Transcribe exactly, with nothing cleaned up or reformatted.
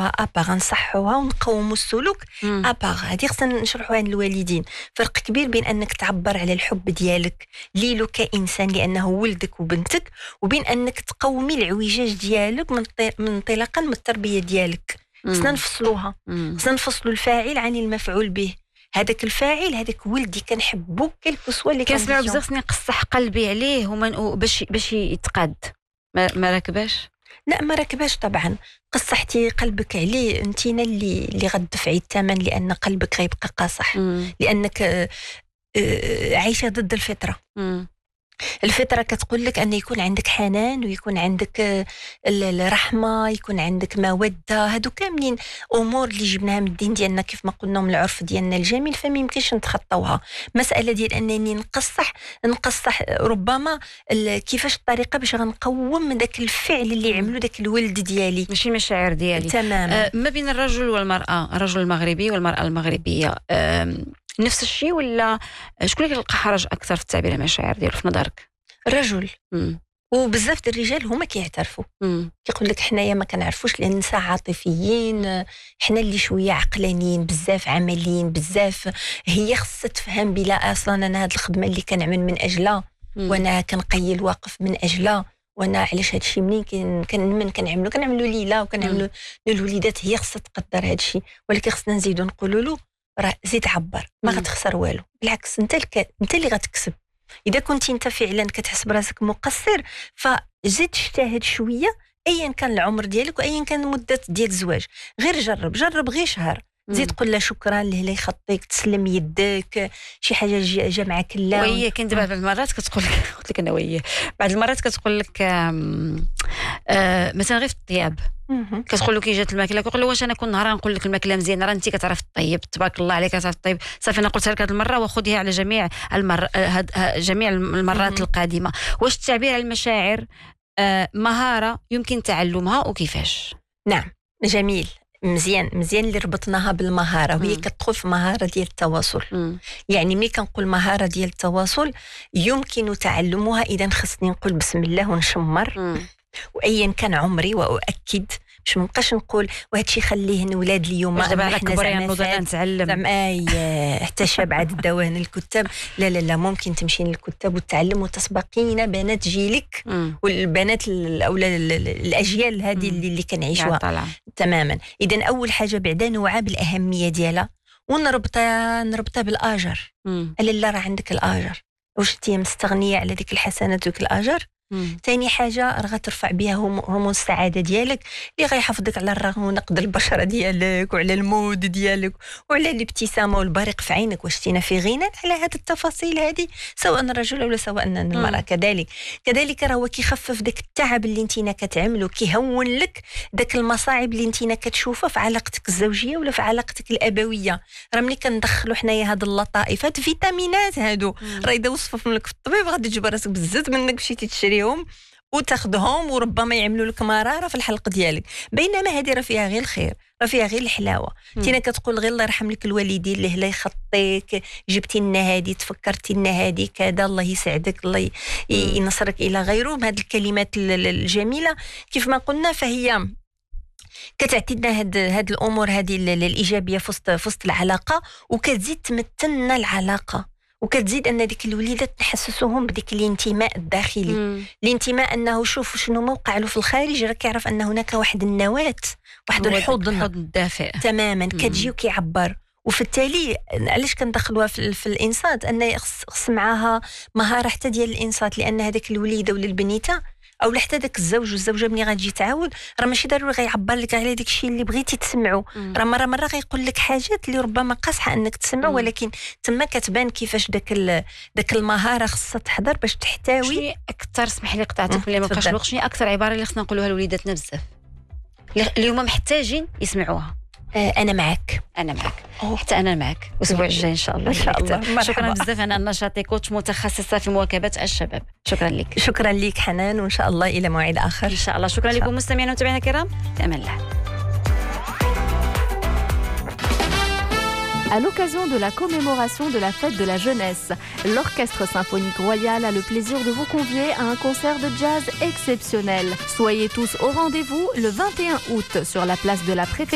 ابار نصحوها ونقوموا السلوك ابار. هذه خصنا نشرحوها للوالدين. فرق كبير بين انك تعبر على الحب ديالك ليلو كانسان لانه ولدك وبنتك، وبين انك تقومي العويجاج ديالك من من انطلاقا من التربيه ديالك. خصنا نفصلوها، خصنا نفصلوا الفاعل عن المفعول به. هذاك الفاعل هذاك ولدي كنحبو كلكو سوا اللي كنسمعوا بزاف خصني نقصح قلبي عليه وما باش باش يتقاد. ما, ما راكباش؟ لا ما راكباش طبعا. قصحتي قلبك عليه انتينا اللي اللي غتدفعي الثمن، لان قلبك غيبقى قاصح. مم. لانك عايشه ضد الفطره. مم. الفطره كتقول لك ان يكون عندك حنان ويكون عندك الرحمه، يكون عندك موده. هادو كاملين امور اللي جبناها من الدين ديالنا كيف ما قلنا، من العرف ديالنا الجميل، فما يمكنش نتخطاوها. مساله ديال انني نقصح نقصح ربما كيفاش الطريقه باش غنقوم من داك الفعل اللي عملو داك الولد ديالي، ماشي مشاعر ديالي. تماما. آه ما بين الرجل والمراه، الرجل المغربي والمراه المغربيه، آه نفس الشيء ولا شكون اللي كيلقى حرج اكثر في التعبير عن المشاعر ديالو في نظرك؟ الرجل. مم. وبزاف د الرجال هما كيعترفوا، كيقول لك حنايا ما كنعرفوش لان النساء عاطفيين، حنا اللي شويه عقلانيين بزاف، عمليين بزاف. هي خصها تفهم بلا اصلا انا هاد الخدمه اللي كنعمل من اجلها، وانا كنقيل واقف من اجلها، وانا علاش هاد الشيء منين كان من كنعملو كنعملو ليله وكنعملو للوليدات. هي خصها تقدر هاد الشيء، ولكن خصنا نزيدو نقولوا له راه زيد عبر، ما غتخسر والو، بالعكس انت الك... انت اللي غتكسب. اذا كنت انت فعلا كتحس براسك مقصر فزيد اجتهد شويه، ايا كان العمر ديالك وايا كان المده ديال الزواج. غير جرب جرب غير شهر، زيد قول له شكرا لله يخطيك، تسلم يدك، شي حاجه جا معك. لا وهي كاين دابا بعض المرات كتقول لك، قلت لك انا وهي بعض المرات كتقول لك آه مثلا غير في الطياب كتقول له كي جات الماكله، كيقول له واش انا كل نهار نقول لك الماكله مزيانه، راه انت كتعرف الطيب، تبارك الله عليك كتعرف الطيب، صافي انا قلتها لك هذه المره وخذيها على جميع المر هاد جميع المرات القادمه. واش التعبير عن المشاعر آه مهاره يمكن تعلمها وكيفاش؟ نعم جميل، مزيان مزيان اللي ربطناها بالمهاره، وهي كتدخل في مهاره ديال التواصل. مم. يعني ملي كنقول مهاره ديال التواصل يمكن تعلمها اذا خصني نقول بسم الله ونشمر. مم. وايا كان عمري، واؤكد باش ما نبقاش نقول وهذا الشيء خليه نولاد اليوم دابا على كبر يعني نتعلم اي حتى شبعة الدوان الكتاب. لا لا لا ممكن تمشين للكتاب وتتعلم وتسبقين بنات جيلك والبنات او الاجيال هذه اللي, اللي كنعيشوها. تماما. اذا اول حاجه بعدا نوعى بالاهميه ديالها ونربطها نربطها بالاجر. الا لا راه عندك الاجر، واش انت مستغنيه على ديك الحسنات وديك الاجر؟ ثاني حاجه راه غترفع بها هرمون السعاده ديالك اللي غيحافظك على الرغم ونقد البشره ديالك وعلى المود ديالك وعلى الابتسامه والبريق في عينك. واش تينا في غنى على هذه التفاصيل هذه، سواء الرجل ولا سواء المراه. كذلك كذلك راه هو كيخفف داك التعب اللي انتينا كتعملو، كيهون لك داك المصاعب اللي انتينا كتشوفها في علاقتك الزوجيه ولا في علاقتك الابويه. راه ملي كندخلوا حنايا هاد اللطائف، هاد الفيتامينات هادو، راه اذا وصفهم لك في الطبيب غادي تجبر راسك بزز منك مشيتي تشري وتاخذهم وربما يعملوا لك مراره في الحلق ديالك. بينما هذه راه فيها غير الخير، راه فيها غير الحلاوه. تينا كتقول غير الله يرحم لك الوالدين اللي لا يخطيك، جبتي لنا هذه، تفكرتي لنا هذه كذا، الله يسعدك، الله ينصرك الى غيره. بهذه الكلمات الجميله كيف ما قلنا فهي كتعطي لنا هاد هاد الامور هذه الايجابيه في وسط في وسط العلاقه، وكتزيد تمتلنا العلاقه، وكتزيد ان ديك الوليدات نحسسوهم بديك الانتماء الداخلي. مم. الانتماء انه شوف شنو موقع له في الخارج، راه كيعرف ان هناك واحد النواه، واحد الحضن الدافئ. تماما كتجي وكيعبر. وفي التالي علاش كندخلوها في, في الانصات، ان خص معاها مهاره حتى ديال الانصات، لان هذيك الوليده ولا البنيته او حتى داك الزوج والزوجه ملي غتجي تعاود راه ماشي ضروري غيعبر لك على داك الشيء اللي بغيتي تسمعوا. راه مره مره غيقول لك حاجات اللي ربما قاصحه انك تسمع، ولكن تما كتبان كيفاش داك داك المهاره خصها تحضر باش تحتوي. شنو اكثر، سمح لي قطعتك ملي ما بقاش الوقت، شنو اكثر عباره اللي خصنا نقولوها لوليداتنا بزاف اللي هما محتاجين يسمعوها؟ آه انا معك انا معك أوه. حتى انا معك الاسبوع الجاي ان شاء الله. ان شاء الله. شكرا بزاف. انا النشاطي كوتش متخصصه في مواكبه الشباب. شكرا لك. شكرا لك حنان، وان شاء الله الى موعد اخر ان شاء الله. شكرا لكم مستمعينا ومتابعينا الكرام، في امان الله. À l'occasion de la commémoration de la fête de la jeunesse, l'Orchestre symphonique royal a le plaisir de vous convier à un concert de jazz exceptionnel. Soyez tous au rendez-vous le vingt et un août sur la place de la Préfecture